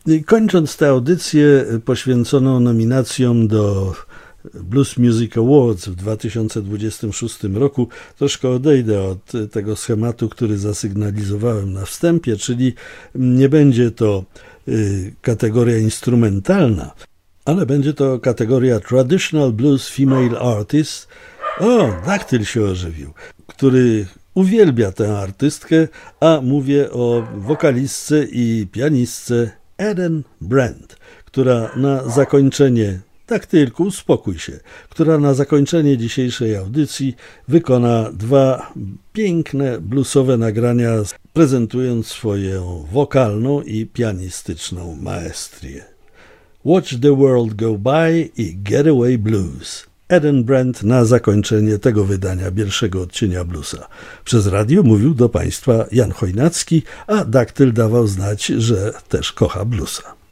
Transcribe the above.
Kończąc tę audycję poświęconą nominacjom do Blues Music Awards w 2026 roku, troszkę odejdę od tego schematu, który zasygnalizowałem na wstępie, czyli nie będzie to kategoria instrumentalna, ale będzie to kategoria Traditional Blues Female Artist. O, daktyl się ożywił, który uwielbia tę artystkę, a mówię o wokalistce i pianistce Eden Brand, która na zakończenie, daktylku, uspokój się, która na zakończenie dzisiejszej audycji wykona dwa piękne bluesowe nagrania, prezentując swoją wokalną i pianistyczną maestrię. Watch the World Go By i Getaway Blues. Eden Brand na zakończenie tego wydania pierwszego odcienia bluesa. Przez radio mówił do Państwa Jan Chojnacki, a daktyl dawał znać, że też kocha bluesa.